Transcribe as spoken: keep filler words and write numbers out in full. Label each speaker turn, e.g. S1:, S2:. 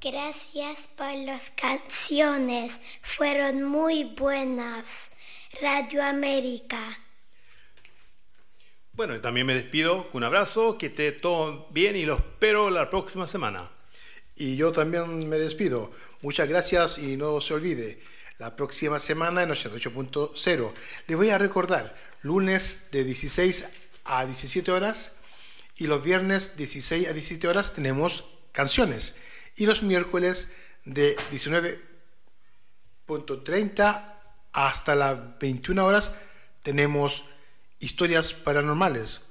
S1: Gracias por las canciones, fueron muy buenas. Radio América.
S2: Bueno, también me despido con un abrazo, que esté todo bien y lo espero la próxima semana.
S3: Y yo también me despido. Muchas gracias y no se olvide, la próxima semana en ochenta y ocho punto cero. Les voy a recordar, lunes de dieciséis a diecisiete horas y los viernes dieciséis a diecisiete horas tenemos canciones. Y los miércoles de diecinueve punto treinta hasta las veintiuna horas tenemos historias paranormales